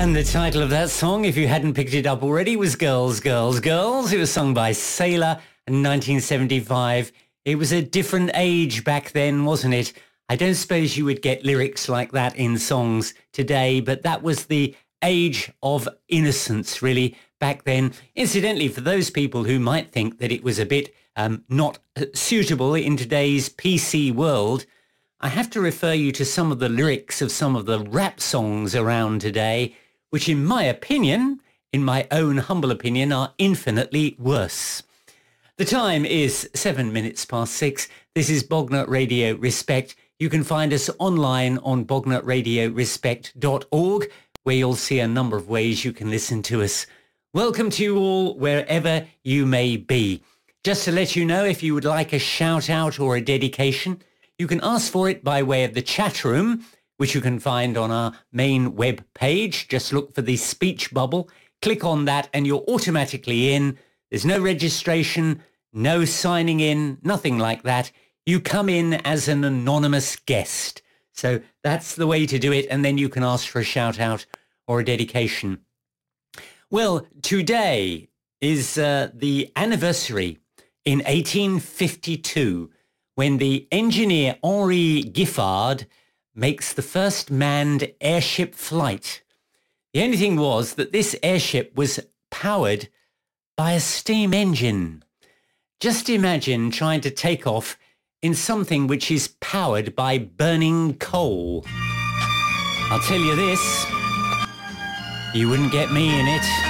And the title of that song, if you hadn't picked it up already, was Girls, Girls, Girls. It was sung by Sailor in 1975. It was a different age back then, wasn't it? I don't suppose you would get lyrics like that in songs today, but that was the age of innocence, really, back then. Incidentally, for those people who might think that it was a bit not suitable in today's PC world, I have to refer you to some of the lyrics of some of the rap songs around today, which in my opinion, in my own humble opinion, are infinitely worse. The time is 7 minutes past 6. This is Bognor Radio Respect. You can find us online on bognorradiorespect.org, where you'll see a number of ways you can listen to us. Welcome to you all, wherever you may be. Just to let you know, if you would like a shout-out or a dedication, you can ask for it by way of the chat room, which you can find on our main web page. Just look for the speech bubble, click on that, and you're automatically in. There's no registration, no signing in, nothing like that. You come in as an anonymous guest. So that's the way to do it, and then you can ask for a shout-out or a dedication. Well, today is the anniversary in 1852 when the engineer Henri Giffard makes the first manned airship flight. The only thing was that this airship was powered by a steam engine. Just imagine trying to take off in something which is powered by burning coal. I'll tell you this, you wouldn't get me in it.